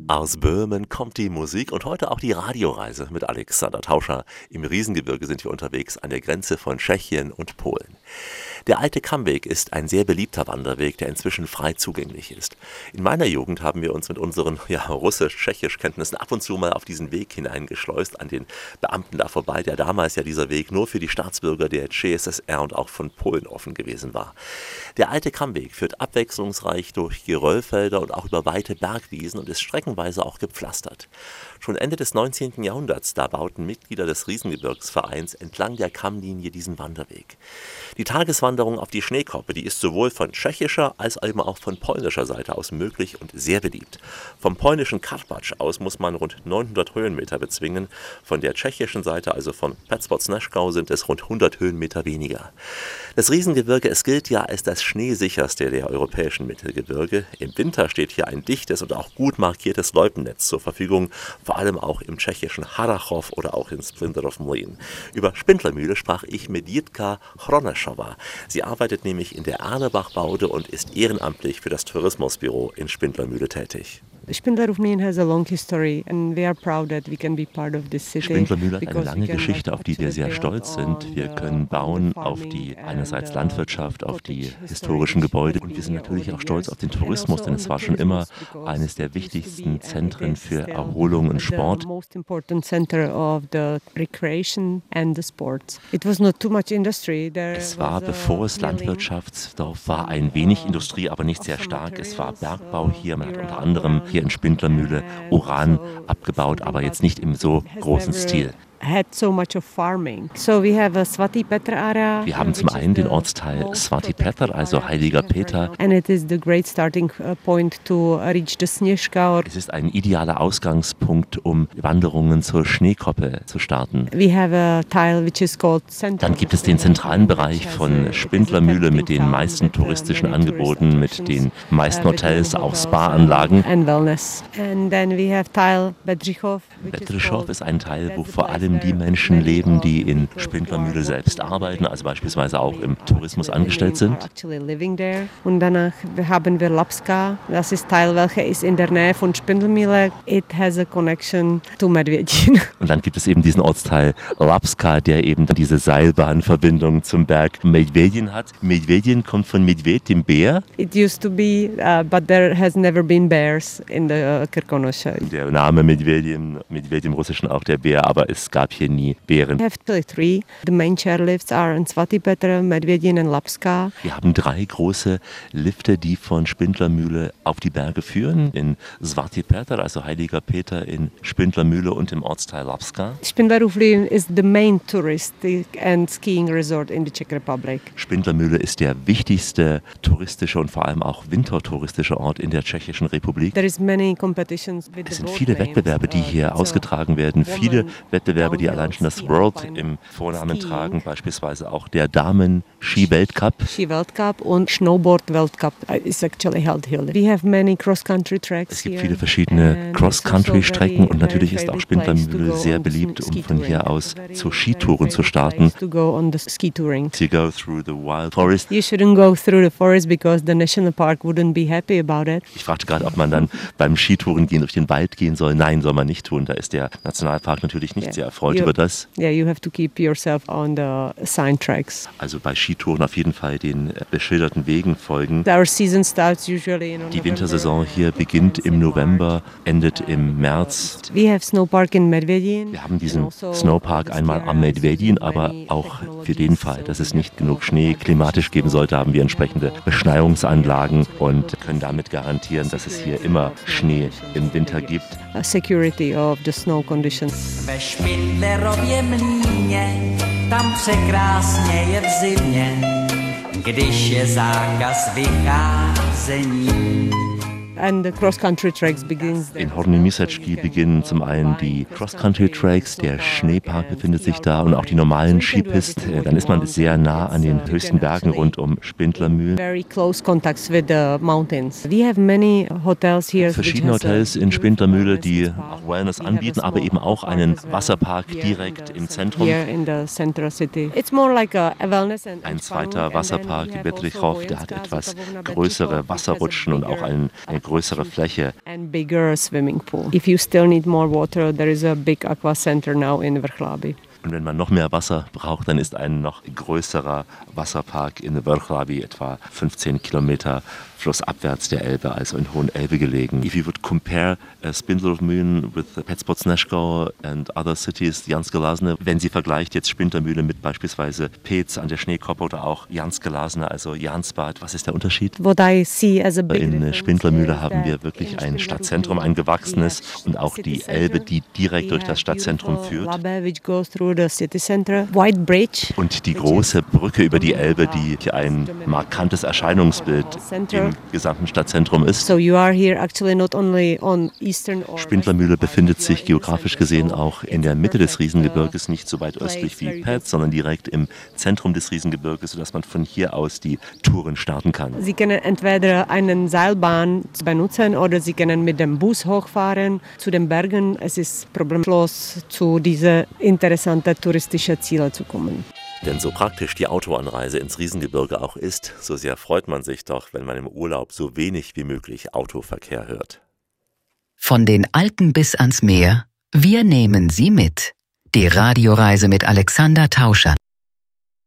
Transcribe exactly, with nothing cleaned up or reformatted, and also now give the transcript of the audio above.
Aus Böhmen kommt die Musik und heute auch die Radioreise mit Alexander Tauscher. Im Riesengebirge sind wir unterwegs an der Grenze von Tschechien und Polen. Der alte Kammweg ist ein sehr beliebter Wanderweg, der inzwischen frei zugänglich ist. In meiner Jugend haben wir uns mit unseren ja, russisch-tschechisch-Kenntnissen ab und zu mal auf diesen Weg hineingeschleust, an den Beamten da vorbei, der damals ja dieser Weg nur für die Staatsbürger der C S S R und auch von Polen offen gewesen war. Der alte Kammweg führt abwechslungsreich durch Geröllfelder und auch über weite Bergwiesen und ist streckenweise auch gepflastert. Schon Ende des neunzehnten Jahrhunderts, da bauten Mitglieder des Riesengebirgsvereins entlang der Kammlinie diesen Wanderweg. Die Tageswanderung auf die Schneekoppe, die ist sowohl von tschechischer als eben auch von polnischer Seite aus möglich und sehr beliebt. Vom polnischen Karpacz aus muss man rund neunhundert Höhenmeter bezwingen, von der tschechischen Seite, also von Pecpotsneškau, sind es rund hundert Höhenmeter weniger. Das Riesengebirge, es gilt ja als das schneesicherste der europäischen Mittelgebirge. Im Winter steht hier ein dichtes und auch gut markiertes Loipennetz zur Verfügung, vor allem auch im tschechischen Harrachov oder auch in Sprinterov Mlyn. Über Spindlermühle sprach ich mit Jitka Chroneschowa. Sie arbeitet nämlich in der Erlebach-Baude und ist ehrenamtlich für das Tourismusbüro in Spindlermühle tätig. Spindlermühle has a long history and we are proud that we can be part of this city. Spindlermühle hat eine lange Geschichte, auf die wir sehr stolz sind. Wir können bauen auf die einerseits Landwirtschaft, auf die historischen Gebäude und wir sind natürlich auch stolz auf den Tourismus, denn es war schon immer eines der wichtigsten Zentren für Erholung und Sport. Es war, bevor es Landwirtschaftsdorf war, ein wenig Industrie, aber nicht sehr stark. Es war Bergbau hier, man hat unter anderem hier in Spindlermühle Uran abgebaut, aber jetzt nicht im so großen Stil. Had so much of farming. So we have a Svati Petr area. Wir haben zum einen den Ortsteil Svati Petr, also Heiliger Peter. And it is the great starting point to reach the Sněžka. Es ist ein idealer Ausgangspunkt, um Wanderungen zur Schneekoppe zu starten. We have a tile which is called Center. Dann gibt es den zentralen Bereich von Spindlermühle mit den meisten touristischen Angeboten, mit den meisten Hotels, auch Spa-Anlagen. And wellness. And then we have tile Bedřichov. Bedřichov ist ein Teil, wo vor allem die Menschen leben, die in Spindlermühle selbst arbeiten, also beispielsweise auch im Tourismus angestellt sind. Und danach haben wir Lapska, das ist Teil, welcher ist in der Nähe von Spindlermühle. It has a connection to Medvědin. Und dann gibt es eben diesen Ortsteil Lapska, der eben diese Seilbahnverbindung zum Berg Medvědin hat. Medvědin kommt von Medvěd, dem Bär. It used to be, uh, but there has never been bears in the uh, Krkonoše. Der Name Medvědin, Medvěd im Russischen auch der Bär, aber es gab hier nie Bären. We have three. The main chairlifts are in Svati Petr, Medvědin and Lapska. Wir haben drei große Lifte, die von Spindlermühle auf die Berge führen. In Svati Petr, also Heiliger Peter, in Spindlermühle und im Ortsteil Lapska. Spindlermühle is the main touristic and skiing resort in the Czech Republic. Spindlermühle ist der wichtigste touristische und vor allem auch wintertouristische Ort in der Tschechischen Republik. There is many competitions with es the sind viele Wettbewerbe, die hier ausgetragen werden. Viele Wettbewerbe, die allein schon das World im Vornamen tragen, beispielsweise auch der Damen-Ski-Weltcup. Ski-Weltcup und Snowboard-Weltcup is actually held here. We have many cross-country tracks. Es gibt viele verschiedene Cross-Country-Strecken und natürlich ist auch Spindlermühle sehr beliebt, um von hier aus zu Skitouren zu starten. To go on the ski touring. To go through the wild forest. You shouldn't go through the forest because the national park wouldn't be happy about it. Ich fragte gerade, ob man dann beim Skitouren gehen durch den Wald gehen soll. Nein, soll man nicht tun. Da ist der Nationalpark natürlich nicht yeah. sehr erfreut you, über das. Yeah, you have to keep yourself on the sign tracks. Also bei Skitouren auf jeden Fall den beschilderten Wegen folgen. Our season starts usually in Die Wintersaison hier beginnt im November, endet im März. We have Snowpark in Medvědin. Wir haben diesen Snowpark einmal am Medvědin, aber auch für den Fall, dass es nicht genug Schnee klimatisch geben sollte, haben wir entsprechende Beschneiungsanlagen und können damit garantieren, dass es hier immer Schnee im Winter gibt. A security of the snow conditions. Ve Špindlerově mlýně, tam překrásně je v zimě, když je zákaz vycházení. And the cross-country tracks begins there. In Horní Místečky beginnen zum einen die Cross-Country-Tracks, der Schneepark befindet sich da und auch die normalen Skipisten. Dann ist man sehr nah an den höchsten Bergen rund um Spindlermühle. Very close contacts with the mountains. We have many hotels here. Verschiedene Hotels in Spindlermühle, die auch Wellness anbieten, aber eben auch einen Wasserpark direkt im Zentrum. Here in the central city. It's more like a wellness and Ein zweiter Wasserpark in Bedřichov, der hat etwas größere Wasserrutschen und auch einen, eine größere Fläche. And bigger swimming pool. If you still need more water, there is a big aqua center now in Vrchlabí. Und wenn man noch mehr Wasser braucht, dann ist ein noch größerer Wasserpark in Vrchlabí, etwa fünfzehn Kilometer flussabwärts der Elbe, also in Hohen Elbe gelegen. If you would compare uh, Spindlermühlen with Pec-Podzneško and other cities, Janské Lázně, wenn Sie vergleicht jetzt Spindlermühle mit beispielsweise Pec an der Schneekoppe oder auch Janské Lázně, also Jansbad, was ist der Unterschied? What I see as a big in Spindlermühle haben wir wirklich ein Stadtzentrum, ein gewachsenes, und auch die Elbe, die direkt durch das Stadtzentrum führt. Und die große Brücke über die Elbe, die ein markantes Erscheinungsbild im gesamten Stadtzentrum ist. Spindlermühle befindet sich geografisch gesehen auch in der Mitte des Riesengebirges, nicht so weit östlich wie Pec, sondern direkt im Zentrum des Riesengebirges, sodass man von hier aus die Touren starten kann. Sie können entweder eine Seilbahn benutzen oder Sie können mit dem Bus hochfahren zu den Bergen. Es ist problemlos, zu diesen interessanten touristischen Zielen zu kommen. Denn so praktisch die Autoanreise ins Riesengebirge auch ist, so sehr freut man sich doch, wenn man im Urlaub so wenig wie möglich Autoverkehr hört. Von den Alpen bis ans Meer, wir nehmen Sie mit. Die Radioreise mit Alexander Tauscher.